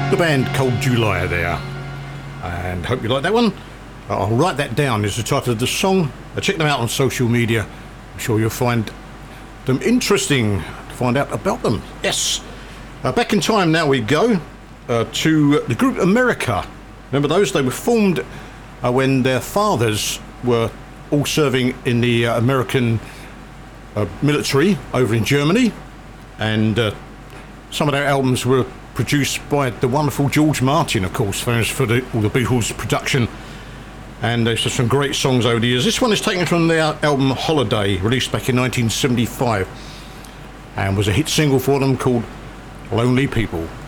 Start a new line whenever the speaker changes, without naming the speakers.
The band Cold July there, and hope you like that one. I'll write that down as the title of the song. Check them out on social media. I'm sure you'll find them interesting to find out about them. Yes. Back in time now we go to the group America. Remember those? They were formed when their fathers were all serving in the American military over in Germany, and some of their albums were produced by the wonderful George Martin, of course, famous for all the Beatles production, and there's just some great songs over the years. This one is taken from their album Holiday, released back in 1975, and was a hit single for them called Lonely People.